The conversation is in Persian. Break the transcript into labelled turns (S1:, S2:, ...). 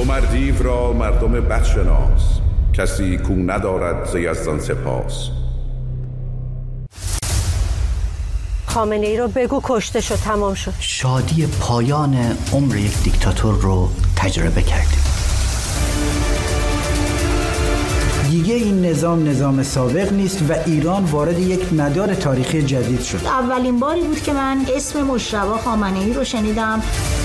S1: تو دیو را مردم بدشناس، کسی کو ندارد ز یزدان سپاس.
S2: خامنه ای رو بگو کشته شد، تمام شد.
S3: شادی پایان عمر یک دیکتاتور رو تجربه کردیم.
S4: دیگه این نظام سابق نیست و ایران وارد یک مدار تاریخی جدید شد.
S5: اولین باری بود که من اسم مجتبی خامنه‌ای رو شنیدم.